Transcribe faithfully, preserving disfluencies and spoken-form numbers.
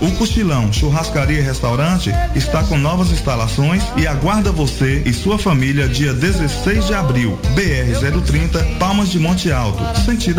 O Cochilão Churrascaria e Restaurante está com novas instalações e aguarda você e sua família dia dezesseis de abril, B R zero trinta, Palmas de Monte Alto, sentido